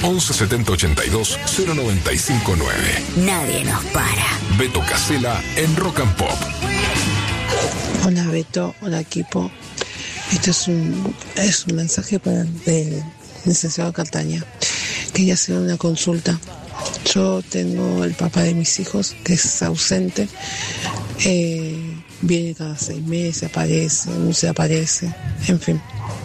11 70 82 0959. Nadie nos para. Beto Casella en Rock and Pop. Hola Beto, hola equipo. Esto es un mensaje para el licenciado Cartaña. Quería hacer una consulta. Yo tengo el papá de mis hijos que es ausente. Viene cada 6 meses, aparece, no se aparece, en fin.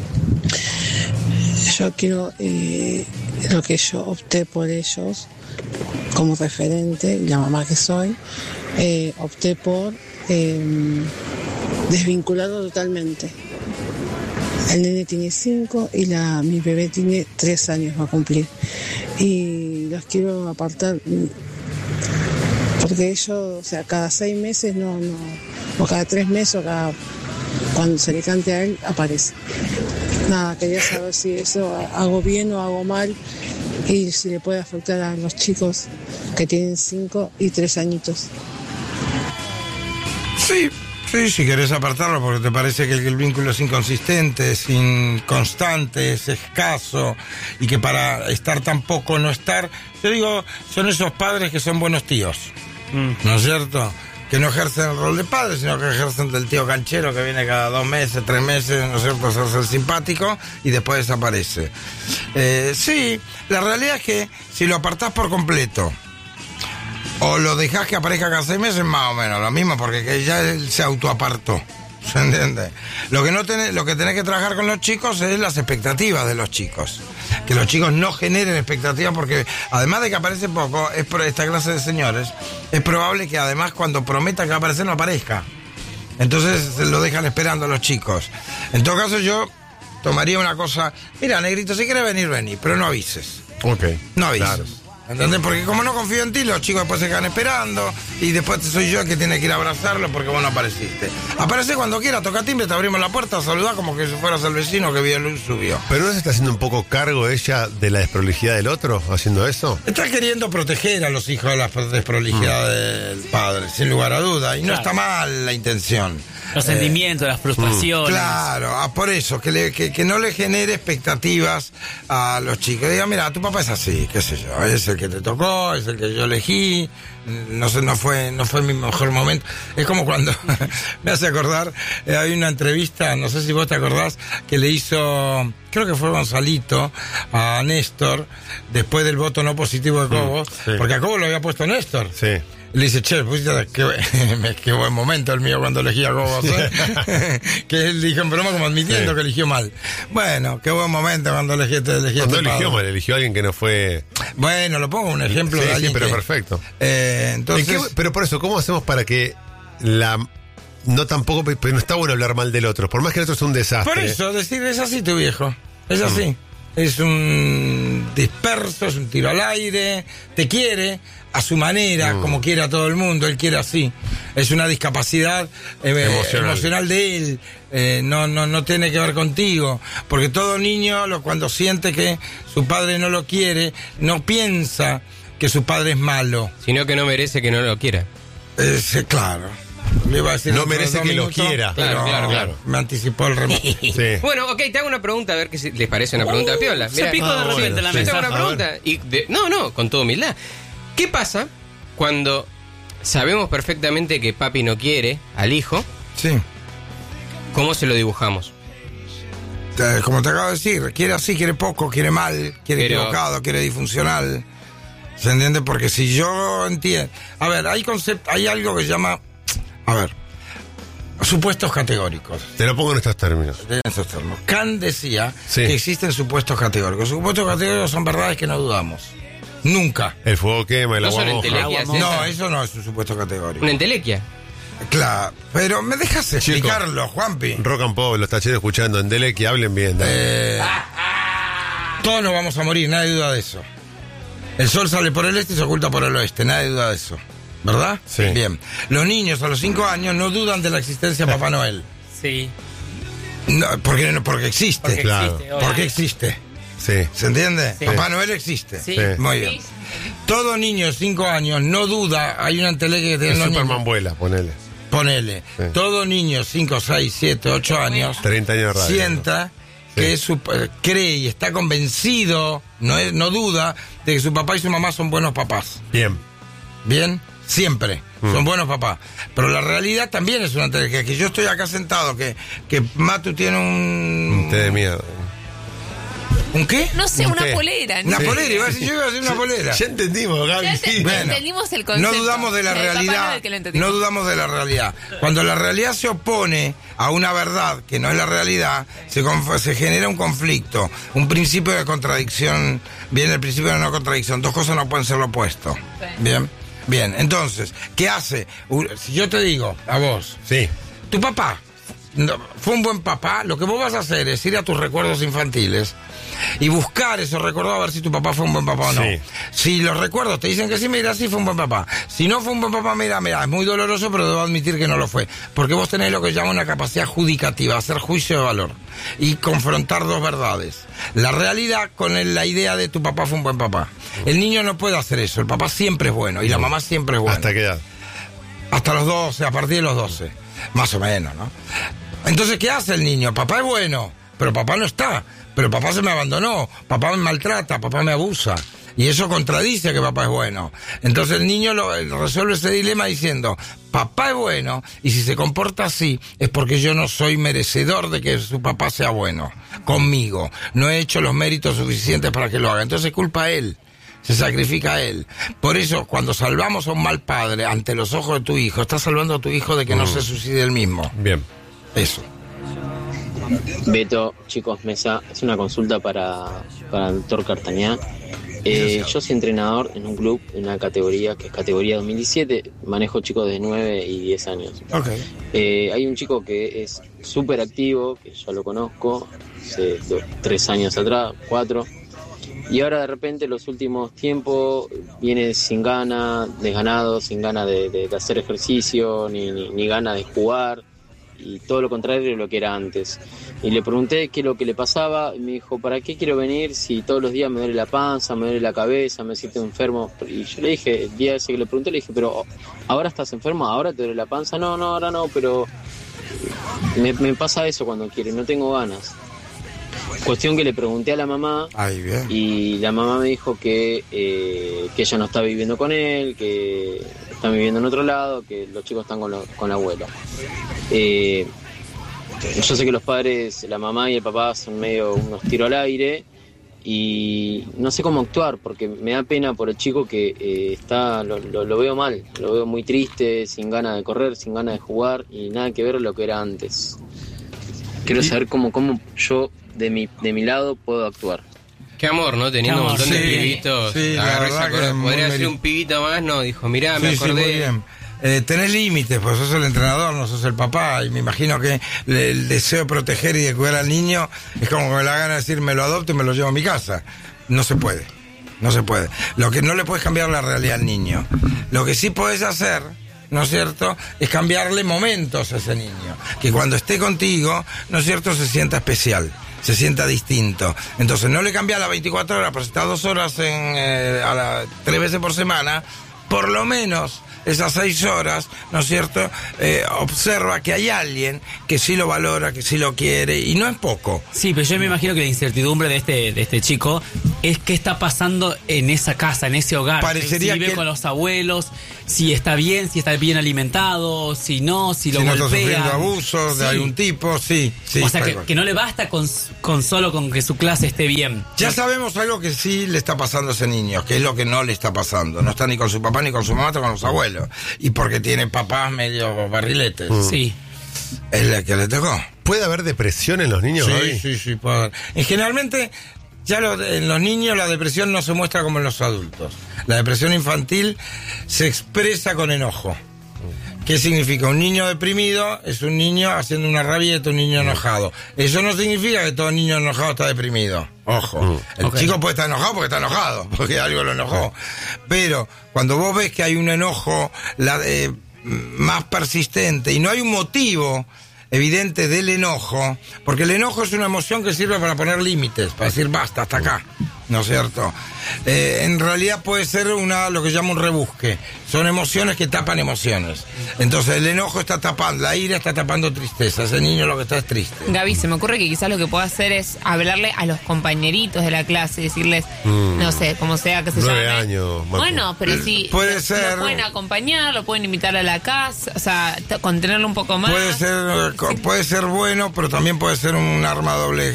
Yo quiero, lo que yo opté por ellos como referente, la mamá que soy, opté por desvincularlo totalmente. El nene tiene 5 y mi bebé tiene 3 años, va a cumplir. Y los quiero apartar porque ellos, o sea, cada 6 meses o cada 3 meses, cuando se le cante a él, aparece. Nada, quería saber si eso hago bien o hago mal y si le puede afectar a los chicos que tienen 5 y 3 añitos. Sí, si querés apartarlo porque te parece que el vínculo es inconsistente, es inconstante, es escaso y que para estar tan poco no estar, yo digo, son esos padres que son buenos tíos, ¿no es cierto? Que no ejercen el rol de padre, sino que ejercen del tío canchero que viene cada 2 meses, 3 meses, no sé, pues hacerse el simpático y después desaparece. Sí, la realidad es que si lo apartás por completo o lo dejás que aparezca cada 6 meses, más o menos lo mismo, porque ya él se autoapartó. ¿Se entiende? Lo que tenés que trabajar con los chicos es las expectativas de los chicos. Que los chicos no generen expectativas, porque además de que aparece poco, es por esta clase de señores, es probable que además cuando prometa que va a aparecer no aparezca. Entonces se lo dejan esperando a los chicos. En todo caso yo tomaría una cosa, mira, negrito, si quieres venir, vení, pero no avises. Ok. No avises. Claro. ¿Entendés? Porque como no confío en ti, los chicos después se quedan esperando y después soy yo el que tiene que ir a abrazarlo porque vos no apareciste. Aparece cuando quiera, toca timbre, te abrimos la puerta, saludá como que si fueras el vecino que vio luz subió. ¿Pero no se está haciendo un poco cargo ella de la desprolijidad del otro haciendo eso? Está queriendo proteger a los hijos de la desprolijidad del padre, sin lugar a duda, y no está mal la intención. Los sentimientos, las frustraciones. Claro, por eso, que no le genere expectativas a los chicos. Diga, mira, tu papá es así, qué sé yo, es el que te tocó, es el que yo elegí, no sé, no fue mi mejor momento. Es como cuando, me hace acordar, hay una entrevista, no sé si vos te acordás, que le hizo, creo que fue Gonzalito, a Néstor, después del voto no positivo de Cobo, sí. Porque a Cobo lo había puesto Néstor. Sí. Le dice, che, pusiste qué buen momento el mío cuando elegí a Cobos, ¿eh? Que él dijo en broma como admitiendo que eligió mal. Bueno, qué buen momento cuando elegí No eligió mal, eligió a alguien que no fue... Bueno, lo pongo un ejemplo de alguien pero que... perfecto. Entonces... Pero por eso, ¿cómo hacemos para que no tampoco, pero no está bueno hablar mal del otro, por más que el otro sea un desastre? Por eso, decir, es así tu viejo, es así. Es un disperso, es un tiro al aire, te quiere a su manera, como quiere a todo el mundo, él quiere así. Es una discapacidad emocional de él, no tiene que ver contigo, porque todo niño cuando siente que su padre no lo quiere, no piensa que su padre es malo. Sino que no merece que no lo quiera. Claro. Le iba a decir no merece que minutos, lo quiera. Claro. Me anticipó el remate. Sí. Bueno, ok, te hago una pregunta, a ver qué les parece una pregunta piola. Se picó de repente la Te mesa. hago una pregunta. No, con toda humildad. ¿Qué pasa cuando sabemos perfectamente que papi no quiere al hijo? Sí. ¿Cómo se lo dibujamos? Como te acabo de decir, quiere así, quiere poco, quiere mal, quiere equivocado, quiere disfuncional. ¿Se entiende? Porque si yo entiendo... A ver, hay algo que se llama... A ver, supuestos categóricos. Te lo pongo en estos términos. Kant decía que existen supuestos categóricos. Supuestos categóricos son verdades que no dudamos. Nunca. El fuego quema, el agua moja. No, eso no es un supuesto categórico. ¿Una entelequia? Claro, pero me dejas explicarlo, Juanpi. Rock and Pop, los tacheros escuchando en Dele, que hablen bien. Todos nos vamos a morir, nadie duda de eso. El sol sale por el este y se oculta por el oeste, nadie duda de eso. ¿Verdad? Sí. Bien. Los niños a los 5 años no dudan de la existencia de Papá Noel. Sí. No, porque existe. Porque claro. existe, Porque existe. Sí. ¿Se entiende? Sí. Papá Noel existe. Sí. Muy bien. Todo niño de 5 años no duda. Hay una entelequia que tiene El los Superman niños. vuela, ponele. Ponele. Sí. Todo niño 5, 6, 7, 8 años 30 años de radio. que cree y está convencido, no duda, de que su papá y su mamá son buenos papás. Bien, siempre. Son buenos papás. Pero la realidad también es una tragedia. Que yo estoy acá sentado, que Matu tiene un té de miedo. ¿Un qué? No sé, una polera. ¿no? Una polera, yo iba a decir una polera. Ya entendimos, Gaby. Entendimos el concepto. No dudamos de la realidad. No dudamos de la realidad. Cuando la realidad se opone a una verdad que no es la realidad, se genera un conflicto, un principio de contradicción. Viene el principio de no contradicción. Dos cosas no pueden ser lo opuesto. Sí. Bien, entonces, ¿qué hace? Si yo te digo a vos, tu papá fue un buen papá, lo que vos vas a hacer es ir a tus recuerdos infantiles y buscar esos recuerdos a ver si tu papá fue un buen papá o no. Si los recuerdos te dicen que sí, mira, sí fue un buen papá. Si no fue un buen papá, mira, es muy doloroso, pero debo admitir que no lo fue. Porque vos tenés lo que llama una capacidad judicativa, hacer juicio de valor y confrontar dos verdades. La realidad con la idea de tu papá fue un buen papá. El niño no puede hacer eso, el papá siempre es bueno y la mamá siempre es buena. ¿Hasta qué edad? Hasta los 12, a partir de los 12, más o menos, ¿no? Entonces, ¿qué hace el niño? Papá es bueno, pero papá no está. Pero papá se me abandonó, papá me maltrata, papá me abusa. Y eso contradice que papá es bueno. Entonces el niño resuelve ese dilema diciendo, papá es bueno, y si se comporta así, es porque yo no soy merecedor de que su papá sea bueno conmigo. No he hecho los méritos suficientes para que lo haga. Entonces culpa a él. Se sacrifica a él. Por eso, cuando salvamos a un mal padre ante los ojos de tu hijo, estás salvando a tu hijo de que no se suicide él mismo. Bien. Eso. Beto, chicos, Mesa, es una consulta para el doctor Cartañá. Yo soy entrenador en un club, en una categoría que es categoría 2017, manejo chicos de 9 y 10 años. Hay un chico que es súper activo, que ya lo conozco, hace 3 años atrás, 4, y ahora de repente los últimos tiempos viene sin ganas, desganado, sin ganas de hacer ejercicio, ni ganas de jugar, y todo lo contrario de lo que era antes. Y le pregunté qué es lo que le pasaba, y me dijo, ¿para qué quiero venir si todos los días me duele la panza, me duele la cabeza, me siento enfermo? Y yo le dije, el día ese que le pregunté, le dije, pero ¿ahora estás enfermo? ¿Ahora te duele la panza? No, ahora no, pero me pasa eso cuando quiero, no tengo ganas. Cuestión que le pregunté a la mamá, y la mamá me dijo que ella no está viviendo con él, que están viviendo en otro lado, que los chicos están con la abuela. Yo sé que los padres, la mamá y el papá, son medio unos tiros al aire, y no sé cómo actuar, porque me da pena por el chico que lo veo mal, lo veo muy triste, sin ganas de correr, sin ganas de jugar, y nada que ver lo que era antes. Quiero saber cómo yo de mi lado puedo actuar. Qué amor, ¿no? Teniendo un montón de pibitos. Sí, la verdad que podría ser un pibito más, no, dijo, mirá, me acordé. Sí, muy bien. Tenés límites, pues sos el entrenador, no sos el papá, y me imagino que el deseo de proteger y de cuidar al niño es como que me la gana de decir, me lo adopto y me lo llevo a mi casa. No se puede. Lo que no le puedes cambiar la realidad al niño. Lo que sí podés hacer, ¿no es cierto?, es cambiarle momentos a ese niño. Que cuando esté contigo, ¿no es cierto?, se sienta especial, se sienta distinto. Entonces no le cambias las 24 horas, pero si está 2 horas 3 veces por semana, por lo menos esas 6 horas, ¿no es cierto?, observa que hay alguien que sí lo valora, que sí lo quiere, y no es poco. Sí, pero yo me imagino que la incertidumbre de este chico es qué está pasando en esa casa, en ese hogar. Parecería si vive que con los abuelos, si está bien alimentado, si no lo golpean. Está sufriendo abusos de algún tipo, sí. O sea, que no le basta con solo con que su clase esté bien. Ya sabemos algo que sí le está pasando a ese niño, que es lo que no le está pasando. No está ni con su papá ni con su mamá, está con los abuelos. Y porque tiene papás medio barriletes. Sí. Es la que le tocó. ¿Puede haber depresión en los niños, Gaby? Sí, puede haber. Generalmente, en los niños la depresión no se muestra como en los adultos. La depresión infantil se expresa con enojo. ¿Qué significa? Un niño deprimido es un niño haciendo una rabieta, un niño enojado. Eso no significa que todo niño enojado está deprimido. Ojo. El chico puede estar enojado porque está enojado, porque algo lo enojó. Pero cuando vos ves que hay un enojo más persistente y no hay un motivo evidente del enojo, porque el enojo es una emoción que sirve para poner límites, para decir basta, hasta acá, ¿no es cierto? En realidad puede ser lo que llamo un rebusque. Son emociones que tapan emociones. Entonces el enojo está tapando, la ira está tapando tristeza. Ese niño lo que está es triste. Gaby, se me ocurre que quizás lo que puedo hacer es hablarle a los compañeritos de la clase, decirles, no sé, como sea que se llame. 9 años. Marco. Bueno, pero si puede ser, lo pueden acompañar, lo pueden invitar a la casa, o sea, contenerlo un poco más. Puede ser bueno, pero también puede ser un arma doble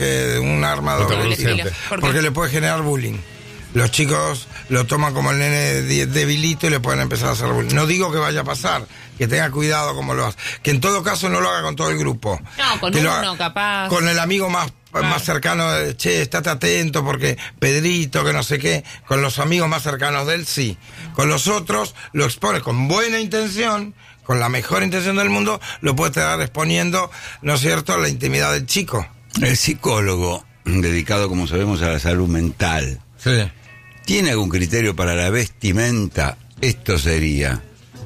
filo, porque le puede generar bullying. Los chicos lo toman como el nene debilito y le pueden empezar a hacer bullying. No digo que vaya a pasar, que tenga cuidado como lo hace. Que en todo caso no lo haga con todo el grupo. No, con uno capaz. Con el amigo más cercano, che, estate atento porque Pedrito, que no sé qué. Con los amigos más cercanos de él, sí. Con los otros lo expone con buena intención, con la mejor intención del mundo, lo puede estar exponiendo, ¿no es cierto?, la intimidad del chico. El psicólogo, dedicado, como sabemos, a la salud mental, sí, ¿tiene algún criterio para la vestimenta? Esto sería: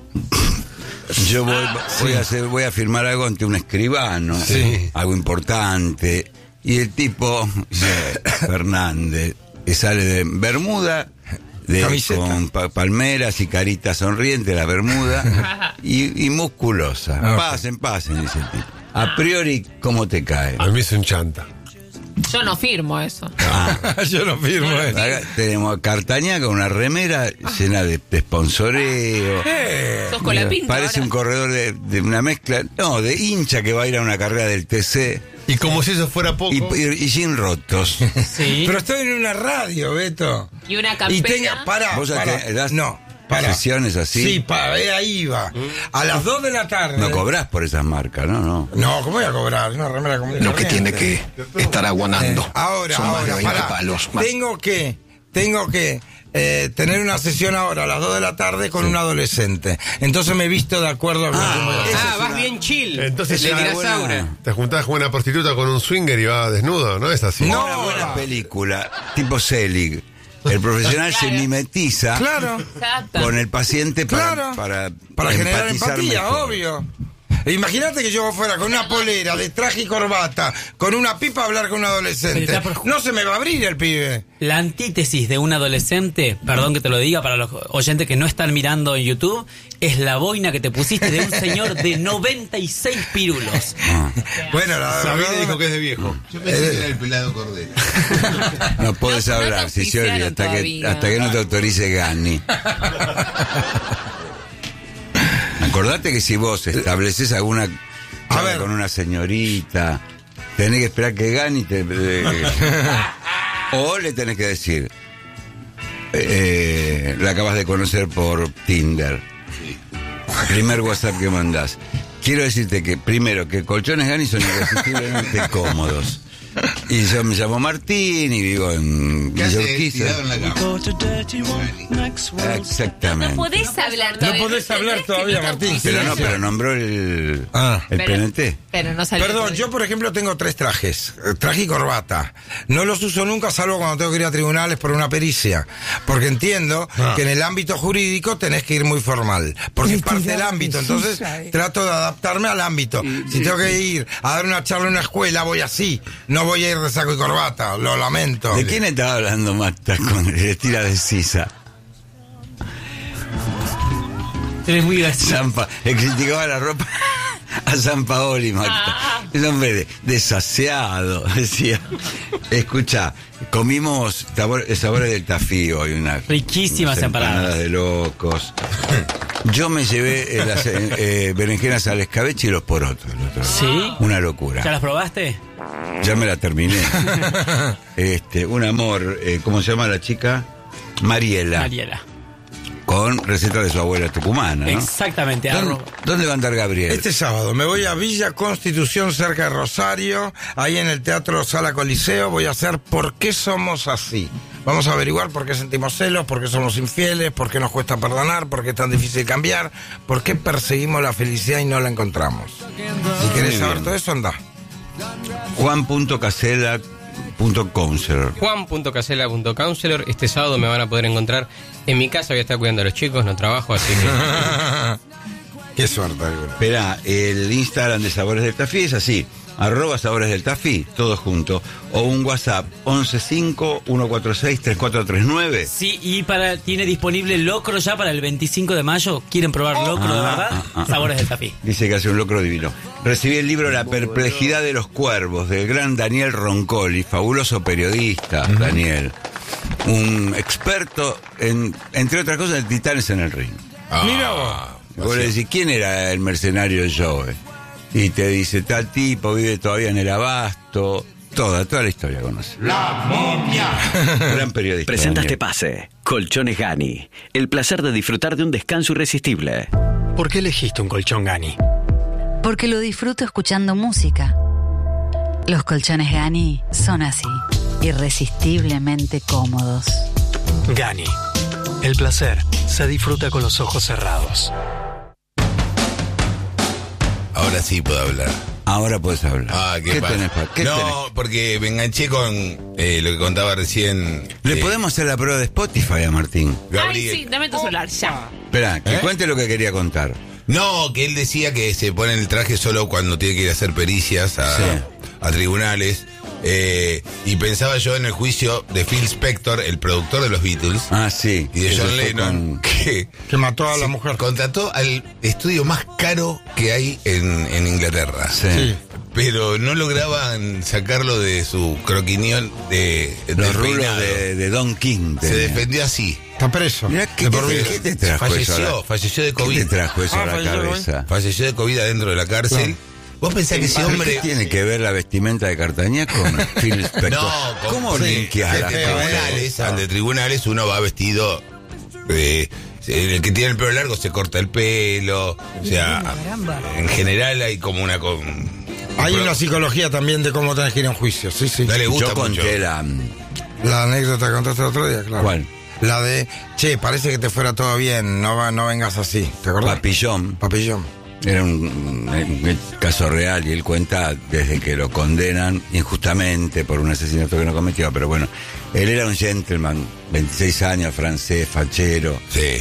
yo voy a firmar algo ante un escribano, algo importante, y el tipo, Fernández, que sale de bermuda, con palmeras y carita sonriente, la bermuda, y musculosa. Pasen, dice el tipo. A priori, ¿cómo te cae? A mí es un chanta. Yo no firmo eso. Yo no firmo eso. Acá tenemos a Cartañá con una remera llena de sponsoreo. Sos con la pinta. Parece ahora un corredor de una mezcla, de hincha que va a ir a una carrera del TC. Y como si eso fuera poco. Y sin rotos. Sí. Pero estoy en una radio, Beto. Y una campera. ¿Vos das Pará. sesiones así? Sí, ahí va. A las 2 de la tarde. No cobrás por esas marcas, ¿no? No, ¿cómo voy a cobrar? Una remera común y Lo que corriente. tiene que estar aguanando. Ahora, son más de 20 pará. palos. Tengo que tener una sesión ahora a las 2 de la tarde con un adolescente. Entonces me he visto de acuerdo a lo que voy a hacer. Vas bien chill. Entonces le ya tirás buena. aura. Te juntás con una prostituta con un swinger y va desnudo, ¿no? Es así. Una buena película, tipo Selig. El profesional se mimetiza con el paciente para generar empatizar empatía, mejor. obvio. Imagínate que yo fuera con una polera de traje y corbata, con una pipa a hablar con un adolescente. No se me va a abrir el pibe. La antítesis de un adolescente, perdón que te lo diga para los oyentes que no están mirando en YouTube, es la boina que te pusiste de un señor de 96 pirulos. Bueno, Sabine dijo que es de viejo. Yo pensé que era el pelado Cordero. No podés No te hablar, Cicioli, auspiciaron hasta que no te autorice Gani. Acordate que si vos estableces alguna charla con una señorita, tenés que esperar que Gani o le tenés que decir, la acabas de conocer por Tinder. Primer WhatsApp que mandás. Quiero decirte que, primero, que Colchones Gani son irresistiblemente cómodos. Y yo me llamo Martín y vivo en Villorquiza. Exactamente. No podés hablar todavía. No podés hablar todavía, Martín. Pero nombró el PNT. Pero no salió. Perdón, yo por ejemplo tengo 3 trajes, traje y corbata. No los uso nunca salvo cuando tengo que ir a tribunales por una pericia. Porque entiendo que en el ámbito jurídico tenés que ir muy formal. Porque es parte del ámbito. Entonces trato de adaptarme al ámbito. Si tengo que ir a dar una charla en una escuela, voy así. No voy a ir de saco y corbata, lo lamento. ¿De quién estaba hablando Magda con el estilo de Sisa? Eres muy gracioso. Le criticaba la ropa a San Paoli, Magda. El hombre desaseado, decía. Escucha, comimos sabores del Tafí hoy, riquísimas unas empanadas de locos. Yo me llevé las berenjenas al escabeche y los porotos el otro día. ¿Sí? Una locura. ¿Ya las probaste? Ya me la terminé. Un amor, ¿cómo se llama la chica? Mariela. Con receta de su abuela tucumana, ¿no? Exactamente. ¿Dónde va a andar Gabriel? Este sábado me voy a Villa Constitución, cerca de Rosario, ahí en el Teatro Sala Coliseo. Voy a hacer ¿Por qué somos así? Vamos a averiguar por qué sentimos celos, por qué somos infieles, por qué nos cuesta perdonar, por qué es tan difícil cambiar, por qué perseguimos la felicidad y no la encontramos. Si querés saber todo eso, anda. Juan.casela.counselor. Juan.casela.counselor. Este sábado me van a poder encontrar en mi casa. Voy a estar cuidando a los chicos, no trabajo, así que... Qué suerte. Esperá, el Instagram de Sabores del Tafí es así: @Sabores del Tafí, todo junto, o un WhatsApp 115-146-3439. Sí, y tiene disponible locro ya para el 25 de mayo. ¿Quieren probar locro de verdad? Sabores del Tafí. Dice que hace un locro divino. Recibí el libro La perplejidad de los cuervos, del gran Daniel Roncoli, fabuloso periodista, Daniel. Un experto, entre otras cosas, en Titanes en el Ring. Mira vos. Vos le decís, ¿quién era el mercenario Joe? Y te dice, tal tipo vive todavía en el Abasto. Toda la historia conoce. La momia. Gran periodista. Presenta Daniel. este pase. Colchones Gani. El placer de disfrutar de un descanso irresistible. ¿Por qué elegiste un colchón Gani? Porque lo disfruto escuchando música. Los colchones Gani son así, irresistiblemente cómodos. Gani. El placer se disfruta con los ojos cerrados. Ahora sí puedo hablar. Ahora puedes hablar. ¿Qué tenés? porque me enganché con lo que contaba recién. Le podemos hacer la prueba de Spotify a Martín. Ay, sí, dame tu celular, ya. Espera, que cuente lo que quería contar. No, que él decía que se pone el traje solo cuando tiene que ir a hacer pericias a tribunales. Y pensaba yo en el juicio de Phil Spector, el productor de los Beatles. Sí. Y de John Lennon, que mató a la mujer. Contrató al estudio más caro que hay en Inglaterra. Sí. Pero no lograban sacarlo de su croquinión de los rulos de Don King. Se defendió así. Está preso. Mirá, ¿qué te trajo falleció de COVID. ¿Qué te trajo eso a la cabeza? Falleció de COVID adentro de la cárcel. No. ¿Vos pensás que ese hombre... ¿Qué tiene que ver la vestimenta de Cartañá con Phil Spector? No, ¿cómo linkeas la ante tribunales uno va vestido... el que tiene el pelo largo se corta el pelo. O sea, en general hay como una... Hay una psicología también de cómo tenés que ir a un juicio. Sí. Dale, gusta yo conté mucho. La anécdota que contaste el otro día, claro. ¿Cuál? La de, parece que te fuera todo bien, no vengas así. ¿Te acordás? Papillón. Era un caso real y él cuenta desde que lo condenan injustamente por un asesinato que no cometió, pero bueno, él era un gentleman, 26 años, francés, fachero,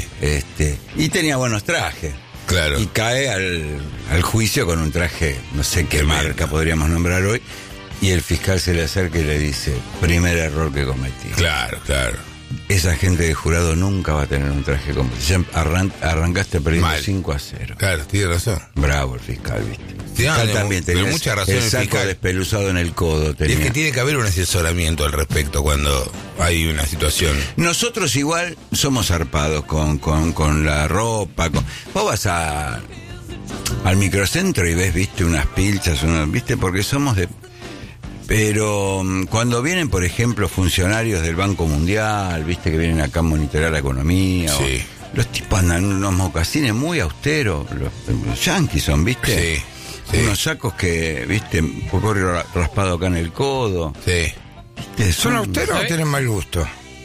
y tenía buenos trajes. Claro. Y cae al juicio con un traje, no sé qué marca podríamos nombrar hoy, y el fiscal se le acerca y le dice, primer error que cometí. Claro. Esa gente de jurado nunca va a tener un traje como... Ya arrancaste perdiendo 5-0. Claro, tiene razón. Bravo el fiscal, ¿viste? Sí, también tenía mucha razón el saco fiscal despeluzado en el codo. Y es que tiene que haber un asesoramiento al respecto cuando hay una situación. Nosotros igual somos zarpados con la ropa. Vos vas al microcentro y ves, viste, unas pilchas, viste, porque somos de... Pero cuando vienen, por ejemplo, funcionarios del Banco Mundial, viste, que vienen acá a monitorear la economía, los tipos andan en unos mocasines muy austeros, los yanquis son, viste, unos sacos que, viste, un poco raspado acá en el codo. ¿Viste? ¿Son austeros o tienen mal gusto?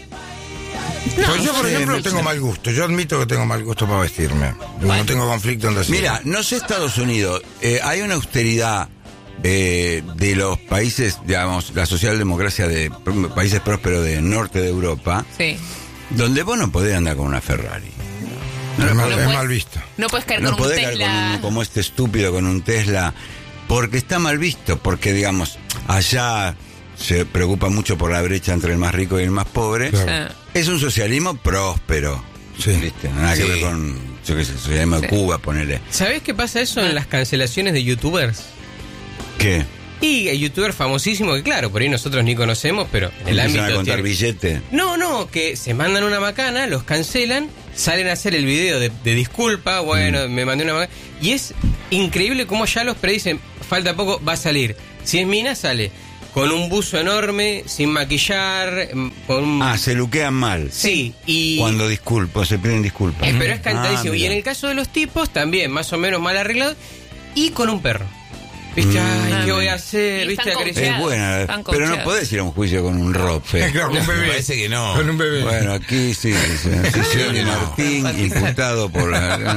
Pues yo, por ejemplo, tengo mal gusto. Yo admito que tengo mal gusto para vestirme. No tengo conflicto en decirlo. Mira, no sé Estados Unidos, hay una austeridad de los países, digamos, la socialdemocracia de países prósperos del norte de Europa, donde vos no podés andar con una Ferrari. Es mal visto. No puedes caer no con un podés Tesla. caer como este estúpido con un Tesla, porque está mal visto, porque, digamos, allá se preocupa mucho por la brecha entre el más rico y el más pobre. Claro. Es un socialismo próspero. ¿Viste? Nada que ver con, yo qué sé, el socialismo de Cuba, ponele. ¿Sabés qué pasa eso en las cancelaciones de youtubers? ¿Qué? Y hay youtubers famosísimos que, claro, por ahí nosotros ni conocemos, pero en el ámbito... ¿Empiezan a contar billete? No, que se mandan una macana, los cancelan, salen a hacer el video de disculpa, bueno, me mandé una macana... Y es increíble cómo ya los predicen, falta poco, va a salir. Si es mina, sale con un buzo enorme, sin maquillar, con un... se luquean mal. Sí, y... Cuando se piden disculpas. Pero es cantadísimo. Y en el caso de los tipos, también, más o menos mal arreglado, y con un perro. ¿Viste? Ay, ¿qué voy a hacer? ¿Viste? Es buena, pero no podés ir a un juicio con un rope. Claro, con un bebé. Parece que no. Con un bebé. Bueno, aquí sí, Sisión y Martín, imputado por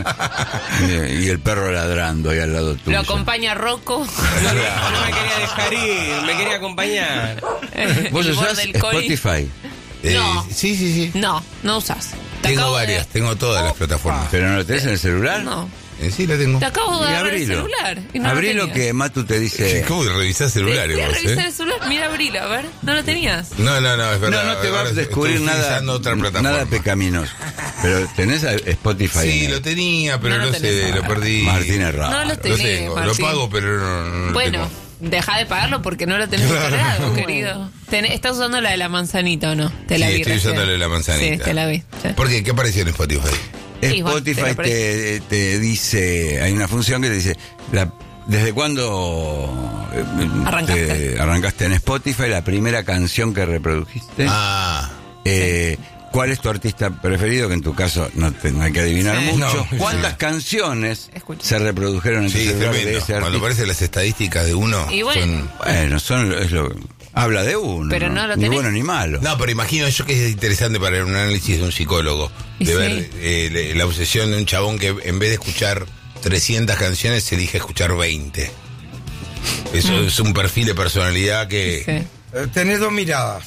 y el perro ladrando ahí al lado tuyo. Lo acompaña Rocco. No me quería dejar ir, me quería acompañar. ¿Vos usás Spotify? No. Sí. No usas. Tengo varias, tengo todas las plataformas. ¿Pero no lo tenés en el celular? No. Sí, la tengo. Te acabo de Y dar el abrilo. celular. Y no Abrí lo lo tenías. que Matu te dice. ¿Cómo revisás celulares Fui a vos, revisar el celular. Mira, abrilo, a ver. No lo tenías. No, es verdad. No te va a Ahora descubrir estoy nada, utilizando otra plataforma. nada pecaminoso. Pero tenés a Spotify. Sí, en lo él. tenía, pero No lo no sé, tenés. lo perdí. Martín es raro. No lo Lo tenés, tengo, lo Martín. pago, pero no lo Bueno, tengo. deja de pagarlo porque no lo tenés descargado, querido. ¿Estás usando la de la manzanita o no? Te la Sí, vi estoy recién. usando la de la manzanita. Sí, te la vi. Sí. ¿Por qué? ¿Qué apareció en Spotify? Sí, bueno, Spotify te dice, hay una función que te dice, ¿desde cuándo arrancaste en Spotify? La primera canción que reprodujiste. ¿Cuál es tu artista preferido? Que en tu caso no hay que adivinar mucho. No. ¿Cuántas canciones se reprodujeron en tu Sí, es celular de tremendo. ese Cuando artista? aparecen las estadísticas de uno, Y bueno. habla de uno, Pero ¿no? no lo Ni tenés. bueno ni malo. No, pero imagino yo que es interesante para un análisis de un psicólogo. Y De sí. ver la obsesión de un chabón que en vez de escuchar 300 canciones se elige escuchar 20. Eso es un perfil de personalidad que... Tenés dos miradas.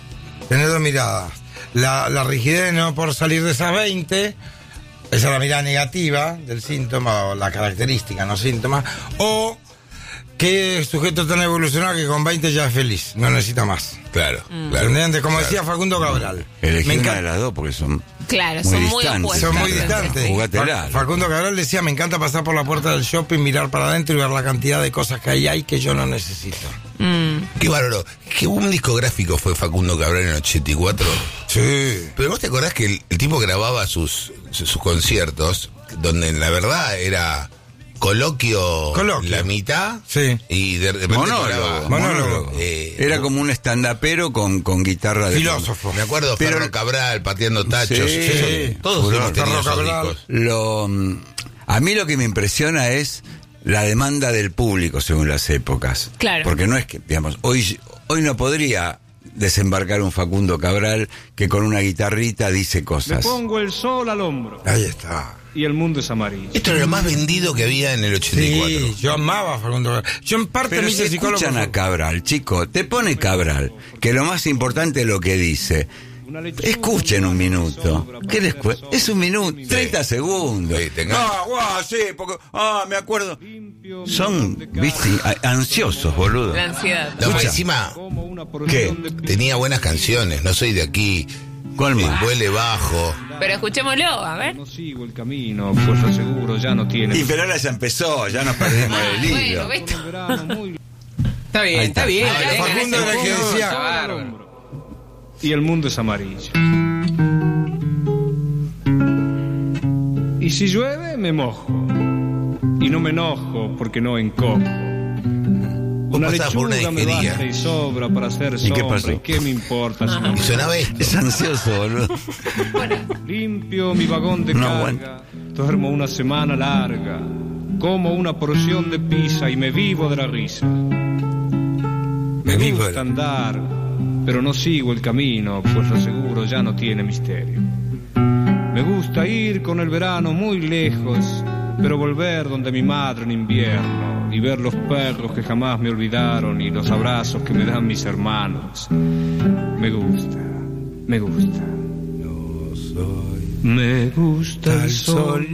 La rigidez de no por salir de esas 20, esa es la mirada negativa del síntoma o la característica, no síntoma. O que sujeto tan evolucionado que con 20 ya es feliz, no necesita más. Claro, ¿Entendés? Como decía Facundo Cabral. Elegí Me una encanta- de las dos porque son Claro, son muy distantes. opuestas. Son muy distantes. Jugátela. Facundo Cabral decía, me encanta pasar por la puerta del shopping, mirar para adentro y ver la cantidad de cosas que hay ahí que yo no necesito. Qué bárbaro. Qué buen discográfico fue Facundo Cabral en el 84. Sí. Pero vos te acordás que el tipo grababa sus conciertos, donde la verdad era coloquio. La mitad. Sí. Y de repente grababa. Monólogo. Era como un stand-upero con guitarra de Filósofo. Me acuerdo Ferro Cabral pateando tachos. Sí. Todos Furor. hemos tenido Ferro esos Cabral. discos. A mí lo que me impresiona es la demanda del público según las épocas. Claro. Porque no es que, digamos, hoy no podría desembarcar un Facundo Cabral que con una guitarrita dice Me cosas. pongo el sol al hombro Ahí está. y el mundo es amarillo. Esto era lo más vendido que había en el 84. Sí, yo amaba a Facundo Cabral. Yo en parte Pero me si hice psicólogo. escuchan a Cabral, chico, te pone Cabral, que lo más importante es lo que dice. Escuchen un minuto. ¿Qué les es un minuto, 30 segundos. Sí, porque me acuerdo. Son, viste, ansiosos, boludo. La ansiedad. No, pero encima, ¿qué? Tenía buenas canciones. No soy de aquí. ¿Cuál más? Vuele bajo. Pero escuchémoslo, a ver. No sigo el camino, pues lo seguro ya no tiene. Y pero ahora ya empezó, ya nos perdimos el hilo. Bueno, ¿ves? Está bien, Ahí está está. bien. Ah, Facundo era el que decía. Está bárbaro. Y el mundo es amarillo. Y si llueve, me mojo. Y no me enojo porque no encojo. Una pasabas por una lechuga me disquería. basta y sobra para hacer ¿Y qué sombra. pasó? ¿Y qué me importa si no Y me sonaba esto. Es ansioso, boludo. limpio mi vagón de No carga? Duermo una semana larga. Como una porción de pizza y me vivo de la risa. Me vivo de gusta la- andar, pero no sigo el camino, pues lo seguro ya no tiene misterio. Me gusta ir con el verano muy lejos, pero volver donde mi madre en invierno y ver los perros que jamás me olvidaron y los abrazos que me dan mis hermanos. Me gusta, me gusta. Me gusta el sol,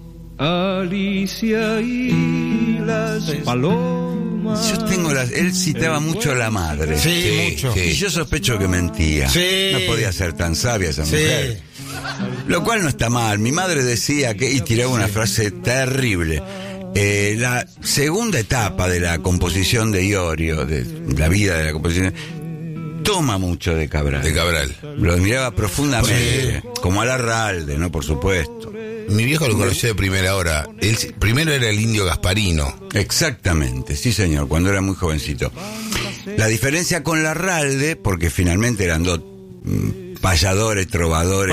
Alicia y las palomas. Yo tengo él citaba mucho a la madre. Sí, mucho. Y yo sospecho que mentía. Sí. No podía ser tan sabia esa Sí. mujer. Lo cual no está mal. Mi madre decía que, y tiraba una frase terrible. La segunda etapa de la composición de Iorio, de la vida de la composición, toma mucho de Cabral. De Cabral. Lo admiraba profundamente. Como a Larralde, ¿no? Por supuesto. Mi viejo lo conoció de primera hora. Él primero era el Indio Gasparino. Exactamente, sí señor, cuando era muy jovencito. La diferencia con Larralde, porque finalmente eran dos payadores, trovadores,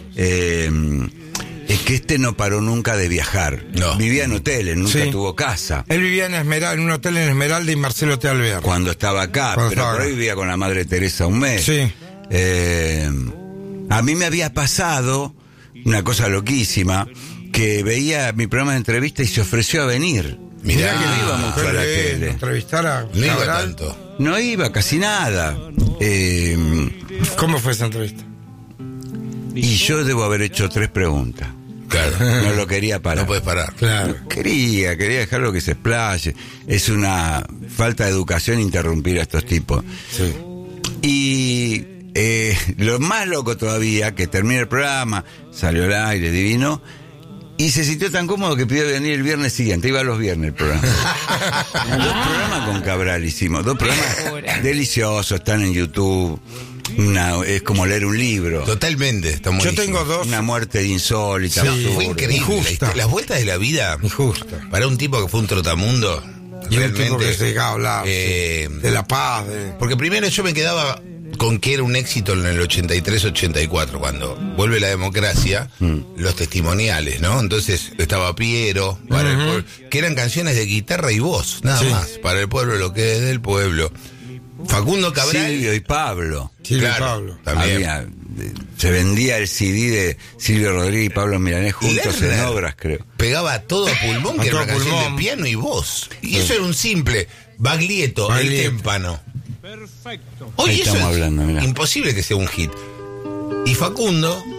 es que este no paró nunca de viajar. No. Vivía en hoteles, nunca Sí. tuvo casa. Él vivía en un hotel en Esmeralda y Marcelo te Alvear. Cuando estaba acá, Cuando pero estaba por ahí acá. vivía con la Madre Teresa un mes. Sí. A mí me había pasado una cosa loquísima, que veía mi programa de entrevista y se ofreció a venir. Mirá, que no iba mucho a la tele. Entrevistar a No iba Cabral. tanto. No iba casi nada. ¿Cómo fue esa entrevista? Y yo debo haber hecho 3 preguntas. Claro. No lo quería parar. No puedes parar. Claro. Quería dejarlo que se explaye. Es una falta de educación interrumpir a estos tipos. Sí. Y lo más loco todavía, que termina el programa, salió al aire, divino, y se sintió tan cómodo que pidió venir el viernes siguiente. Iba los viernes el programa. 2 programas con Cabral hicimos, 2 programas deliciosos, están en YouTube. Es como leer un libro. Totalmente, está muy Yo tengo 2. Una muerte insólita. Sí, Fue increíble. Injusta. Las vueltas de la vida. Injusta. Para un tipo que fue un trotamundo. Y un tipo realmente, que se llegaba a hablar de la paz. Porque primero yo me quedaba con que era un éxito en el 83-84, cuando vuelve la democracia, los testimoniales, ¿no? Entonces estaba Piero, para el pueblo, que eran canciones de guitarra y voz, nada más. Para el pueblo, lo que es del pueblo. Facundo Cabral. Silvio y Pablo. Silvio Claro, y Pablo. también. Se vendía el CD de Silvio Rodríguez y Pablo Milanés juntos en Obras, creo. Pegaba todo a pulmón, que era una canción de piano y voz. Y eso era un simple Baglietto, el témpano. Perfecto. Hoy eso estamos es hablando, mirá. imposible que sea un hit. Y Facundo